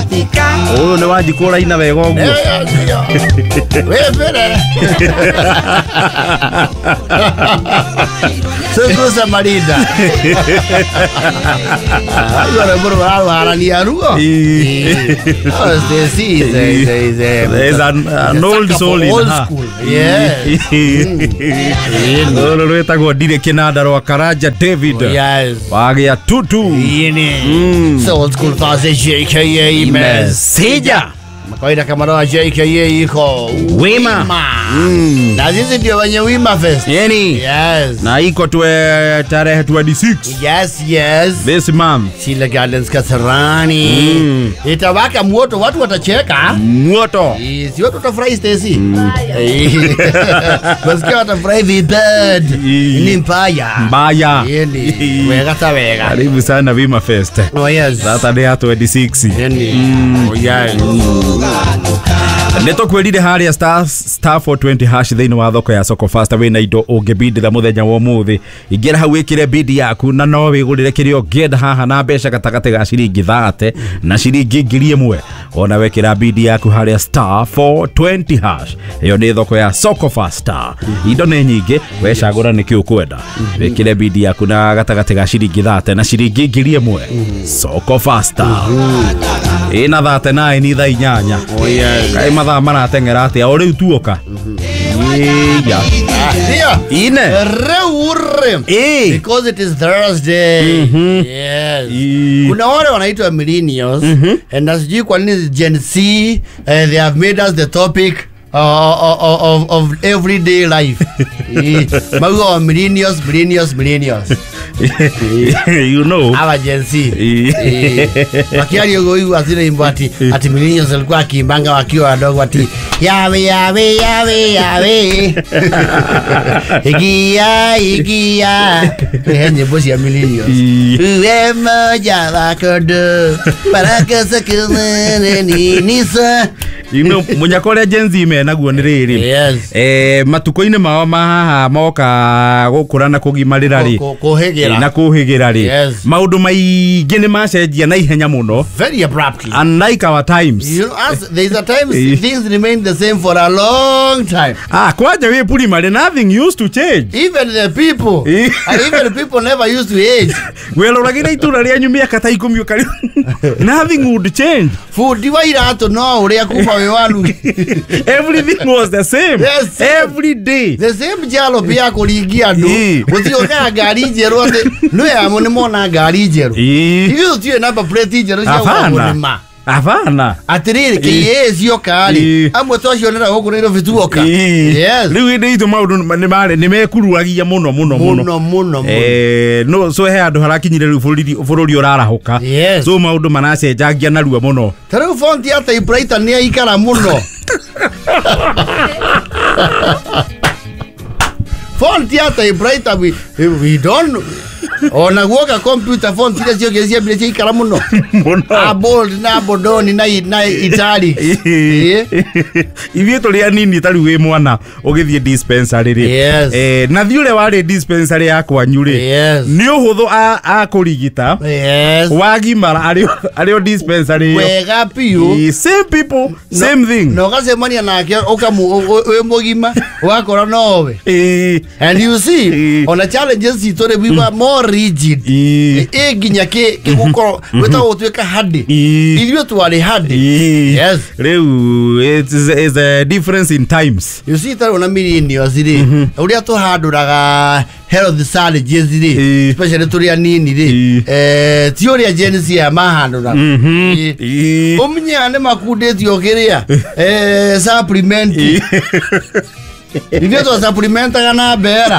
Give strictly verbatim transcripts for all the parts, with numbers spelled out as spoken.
Matika. Oh, ne wajikora ina wega uguo. Wewe bere. Sekusa Marinda. Agora bora lá harania rugo. Oh, this is There's an, an old soul in old her. school. Yeah. Olo rwetagwo ndire kinanda rwa Karaja David. Yes. Wagia tutu. Yini. So old school fase J K A Messenger. Makawaida kama roa J K A iko Wima. Mm. Na sisi ndio wenye Wima Fest. Yeni. Yes. Na iko tuwe tarehe twenty-six. Yes, yes. This month. Chile Gardens Kasarani. Mm. Itawaka moto, watu watacheka. Moto. Si watu watafurahi Stacy. Basikia watafurahi vibad. Ni mbaya. Mbaya. Yeni. Wega ta wega. Karibu sana Wima Fest. Oh yes. Saturday twenty-six. Yeni. Oh yes. Neto kwelide haria star star four twenty hash thini wa thoko ya Soko Fasta wina indo ungebinditha muthenya wa muthi ingera hau ikire bidi yaku na no wigurire kirio ngenda haha na mbeca gatagate ga ciringi thirty na ciringi ngiri imwe ona wekira bidi yaku haria star four twenty hash iyo ni thoko ya Soko Fasta indo ni nyingi wecagura niki ukwenda wekire bidi yaku na gatagate ga ciringi thirty na ciringi ngiri imwe Soko Fasta ina thirty nine thaa inyanya kai mathaa maratengera atia o riu tuoka yeah ine reure because it is Thursday. Yes. Kuna wale wanaitwa millennials and nasijui kwa nini Gen Z uh, they have made us the topic Uh, of, of, of everyday life. Mago millennials, millennials, millennials. You know. Our Gen Z. Wakiari yogo yu asile imbo ati ati millennials walikuwa akimbanga wakiwa wadogo ati yawe yawe yawe yawe. Igia igia. Henye bosi ya millennials. Uwe moja wakodo. Baraka sakumene ni nisa. You know, munyakore Gen Z me naguo ni riri. Yes. Eh matuko-ine mao mahaha moka gukura na kugimarira ri. Kuhigira. Na kuhigira ri. Yes. Maundu maingi ni macenjia na ihenya muno. Very abruptly. Unlike our times. You know, as there is a time things remain the same for a long time. Ah, kwaje we primary nothing used to change. Even the people. And even the people never used to age. Well, uragire itura ria nyumia kata ikumi ukari. Nothing would change. Food waira to no uria kuma we wanu. Everything was the same. Yes, every day. The same jalo pia kuringia ndo. Gutioka ngari njeru ate no ya mo ni mona ngari njeru. Hiyo tio number plate njeru cia Avana. Avana. Atiriri kiye cio kali. Amwe tocio nera gukuriro vituoka. Yes. Riu inde itu maundu ni mare ni mekuruagia muno muno muno. Muno muno. Eh no so he andu harakinyire riu bururi bururi urarahuka. So maundu manacenjagia narua muno. Tariu fonti ata ibraita ni aikara muno. Fonti ata ibraita we we don't ona guoka computer phone tira cio gezia bile cia ikara muno a bold na bodoni na na itali ivie to ria nini tari we mwana ugithie dispensary ri eh na thiure wari dispensary yakwa nyuri ni uhuthu a a kurigita yes wagimara ario ario dispensary wega piu same people same thing no gacemania nake ukamu we mugima wakora nowe eh and you see on a challenges itore biwa more rigid e ginya ke ke gukoro weta utweka hadi ilio twali hadi yes reu it is, is a difference in times you see that ona mini ozire uria to handuraga health challenges ri especially turia nini ri eh theory agency ya mahandura omunyane makudetio kiria eh supplement Ivyo to supplementa kana bera.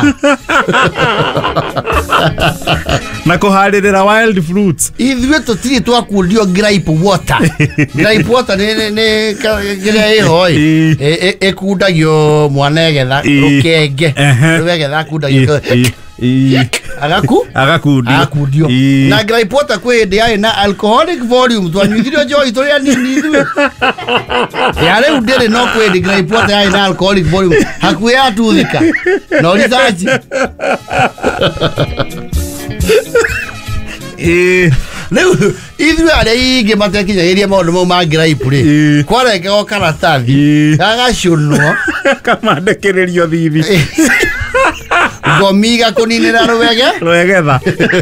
Na kuharira wild fruits. Ivyo to tiri to akundio grape water. Grape water ne ne gira ehoi. E e kudagyo mwanegetha rukenge. Rugegetha kudagyo. Agaku agakudio agakudio na grape water kwe de na alcoholic volume to anyithirio joy to ya nini ithuwe yale udere no kwe de grape water ya na alcoholic volume hakuya atuthika no research eh Rĩu ithuĩ arĩa ingĩ matekinyagĩria maũndũ mau ma gripe rĩ kwarengeo karatathi gagacũnwo kamandĩkĩrĩrio thithi ngomiga kũninĩra rwege rwegetha.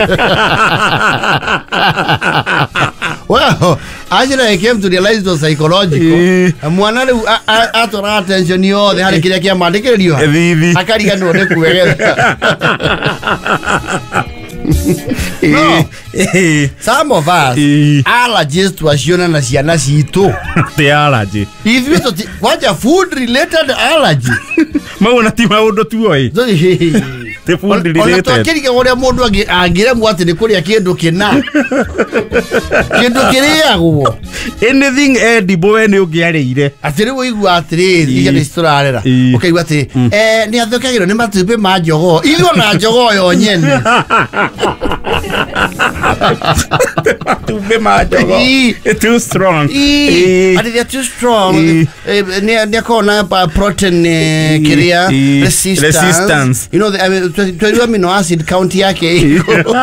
Well, actually I came to realize it was psychological. Mwana rĩu atwara attention yothe harĩ kĩrĩa kĩamandĩkĩrĩrio thithi akariganĩrwo nĩ kuegetha. No, some of us allergies twaciona na ciana citũ the allergy ithuĩ tũti kwanja food related allergy mauna ti maũndũ tuoĩ the food related. Ona twakĩriga ũrĩa mũndũ angĩremwo atĩ nĩ kũrĩa kĩndũ kĩna kĩndũ kĩrĩagwo anything edible we nĩ ũngĩarĩire atĩ rĩu ũigua atĩrĩrĩ iga nĩ tũrarera ũkaigua atĩ nĩ athũkagĩrwo nĩ matumbĩ ma njogoo ithuĩ ona njogoo yo nyene matumbĩ ma njogoo too strong atĩ they're too strong nĩ akorwo na protein kĩrĩa resistance you know twĩrua amino acid count yake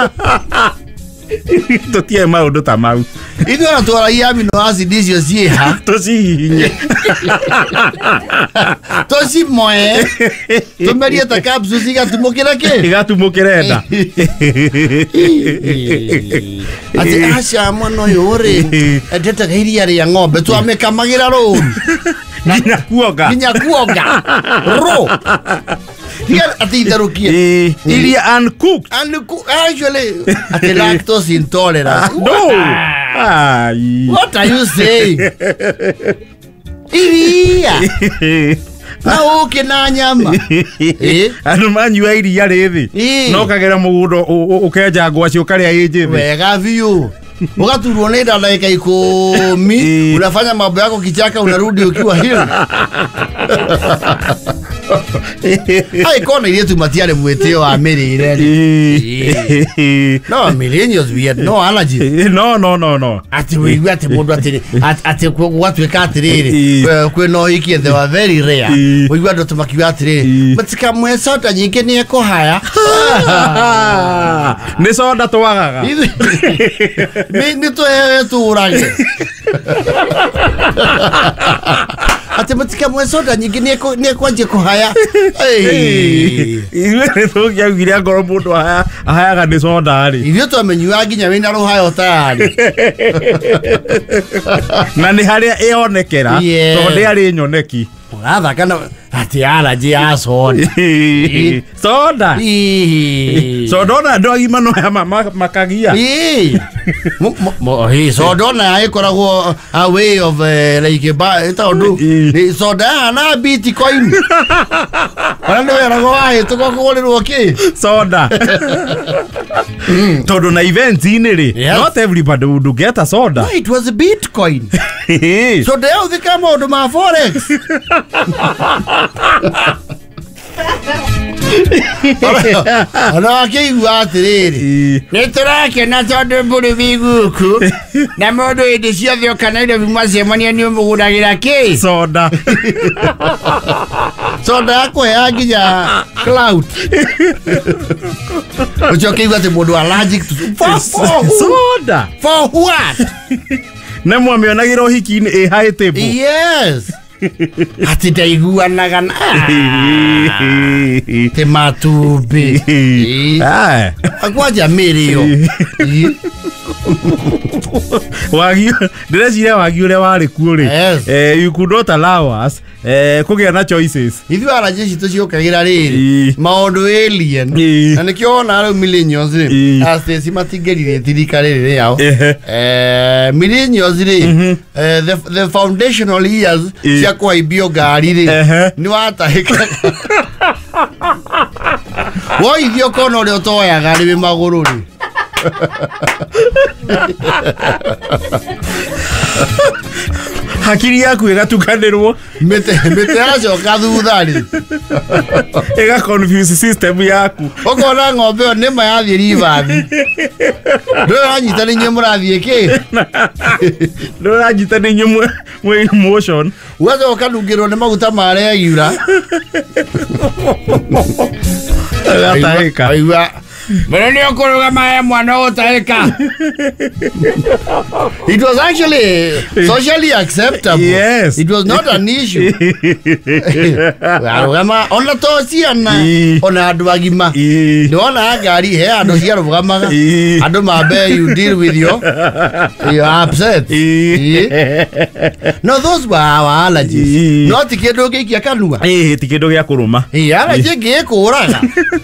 tũtiĩ maũndũ ta mau ithuĩ ona twaragia amino acid icio ciĩha tũcihinye tũcimoe tũmerie ta capsules igatumũkĩra kĩ igatumũkĩre nda atĩ aca mwana ũyũ rĩ endetaga iria rĩa ng'ombe twamĩkamagĩra rũru nginya kuonga nginya kuonga ro atĩ itherũkie iria uncooked actually atĩ lactose intolerance. No. What are you saying? Iria na ũkĩ na nyama andũ manyua iria rĩthĩ no kagera mũgũnda ũkenja ngwaci ũkarĩa ĩ njĩthĩ wega biũ ugaturwo nĩ nda dakika ikumi unafanya mambo yako kichaka unarudi ukiwa hill. Ai kona ile tu matiare mweteo wa mirire. No millennials we had no allergy. No no no no. Ati we got mundu ati ati watu wekatiriri kwe no hiki they were very rare. We got to makiwa atiriri. Matika mwesota nyingi ni eko haya. Ni soda twagaga. Ni ni to ewe tu urage. Ati matika mwesota nyingi ni eko ni eko nje ko haya. Iwe ni to ya giria ngoro mundu haya hayaga ni soda ri. Ivyo to amenyua ginya wina ruhayo tayari. Na ni haria ionekera to ndi ari nyoneki. Uratha kana ati allergy ya soda. Soda. Soda ndo agima no ya makagia. Eh. Mo he soda na ikoragwo a way of uh, like ba ita ondu. Soda na bitcoin. Ona ndo era go ai to go kugorirwo ki soda. Todo na events ini ri. Not everybody would get a soda. It was a bitcoin. So they all come out of my forex. Ona akiigua atiriri ni turakena tondu mburi biguku na mundu hindi ciothe ukana indo bimacemania ni umuguragira ki soda soda yakuhea nginya cloud ucio kiigua ati mundu allergic to soda for what na mwamionagira uhiki-ini ĩ high table. Yes. Ati ndaiguanaga na te matumbĩ akwanja mĩrĩo wagio ndĩreciria wagio ũrĩa warĩ kuo rĩ you could not allow us kũgĩa na choices. Ithuĩ allergy citũ ciũkagĩra rĩrĩ maũndũ alien na nĩkĩo wona rĩu millennials rĩ aci matingĩrire thirikari rĩrĩ yao millennials rĩ the foundational years cia kũhaimbio ngari rĩ nĩ watahĩka woithio kona ũrĩa ũtoyaga rĩ magũrũ rĩ hakiri yaku ĩgatukanĩrwo mĩtĩ yacoka thutha rĩ ĩga confuse system yaku ũkona ng'ombe ĩyo nĩma yathiĩ rivathi ndũranyita nĩ inyuĩ mũrathiĩ kĩ ndũranyita nĩ inyuĩ mwĩ motion ũgacoka ndungĩrwo nĩ maguta marĩa yura agatahĩka aigua Mbele ni okurugama ya mwana utaeka. It was actually socially acceptable. Yes. It was not an issue. Warugama ona tosiana ona andu agima. Ndona ngari he andu cia rugamaga. Andu mabe you deal with your you are upset. No, those were our allergies. No tikindu gikia kanua. Eh, tikindu gia kuruma. Eh, allergy gikuraga.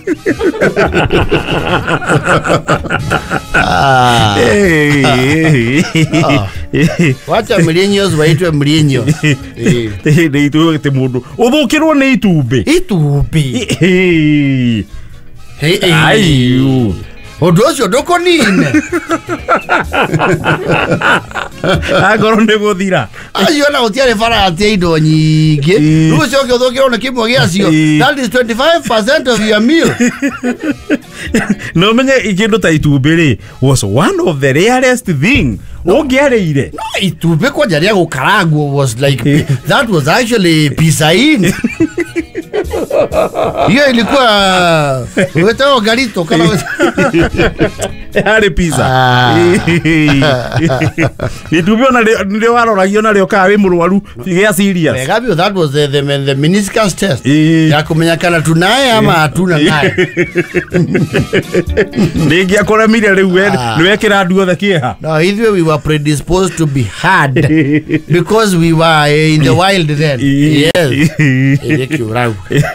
Wacha millennials waitwe millennials. Eh, ni itu te mundu. Uthukirwo ni itumbi. Itumbi. Eh. Hey, ayu. Undu ucio ndukunine. Agoro ndi guthira. Ayo na utiare bara atia indo nyingi. Riu ucio ke uthukirwo ni kimwe giacio. That is twenty-five percent of your meal. No menye ikindu ta itumbi ri was one of the rarest thing. Ongereire. No, itumbi kwa jaria gukaragwo was like that was actually pizza in. Hiyo ilikuwa wetao garito kana hali pizza. Itumbi ona ndio waroragio na rio kawe murwaru gia serious. Megabio that was the the, the meniscus test. Ya kumenya kana tunaye ama hatuna naye. Ningi akoremire riu we niwekira ndu othe kieha. No, either we were predisposed to be hard because we were in the wild then. Yes. Ekiurau.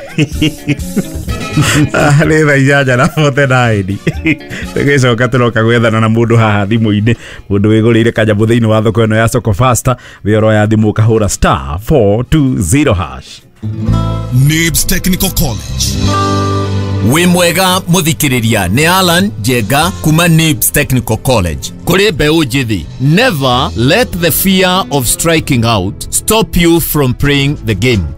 Nä tha inyanya na bote naĩni tũgĩcoka tũroka gwethana na mũndũ haha thimũ-inĩ mũndũ wĩgũrĩire kanyamũ thĩinĩ wa thoko ĩno ya Soko Fasta wĩoro ya thimũ kahũra star four two zero hash. Nibs Technical College. Wĩ mwega mũthikĩrĩria nĩ Alan Jega kuma Nibs Technical College. Kũrĩ mbeũ njĩthĩ, never let the fear of striking out stop you from playing the game.